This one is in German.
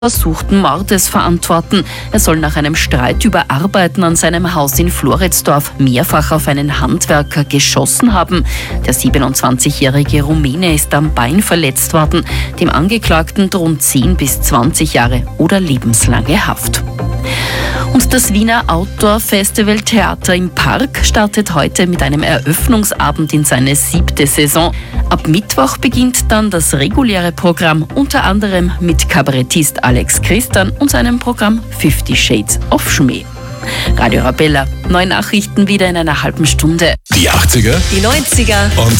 versuchten Mordes verantworten. Er soll nach einem Streit über Arbeiten an seinem Haus in Floridsdorf mehrfach auf einen Handwerker geschossen haben. Der 27-jährige Rumäne ist am Bein verletzt worden. Dem Angeklagten drohen 10 bis 20 Jahre oder lebenslange Haft. Und das Wiener Outdoor-Festival Theater im Park startet heute mit einem Eröffnungsabend in seine 7. Saison. Ab Mittwoch beginnt dann das reguläre Programm, unter anderem mit Kabarettist Alex Christan und seinem Programm 50 Shades of Schmäh. Radio Arabella, neue Nachrichten wieder in einer halben Stunde. Die 80er, Die 90er und